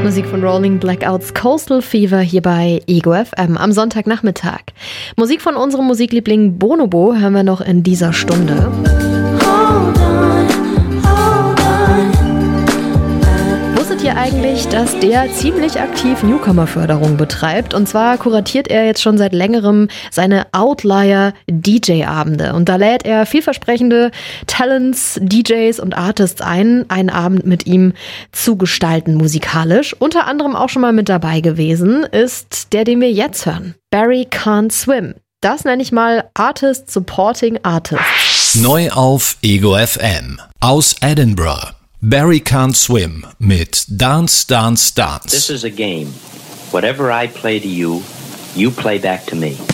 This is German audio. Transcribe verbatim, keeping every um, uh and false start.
Musik von Rolling Blackouts, Coastal Fever hier bei Ego F M am Sonntagnachmittag. Musik von unserem Musikliebling Bonobo hören wir noch in dieser Stunde. Wusstet ihr eigentlich, dass der ziemlich aktiv Newcomer-Förderung betreibt? Und zwar kuratiert er jetzt schon seit längerem seine Outlier-D J-Abende. Und da lädt er vielversprechende Talents, D Js und Artists ein, einen Abend mit ihm zu gestalten musikalisch. Unter anderem auch schon mal mit dabei gewesen ist der, den wir jetzt hören. Barry Can't Swim. Das nenne ich mal Artist Supporting Artist. Neu auf Ego F M. Aus Edinburgh. Barry Can't Swim mit Dance, Dance, Dance. This is a game. Whatever I play to you, you play back to me.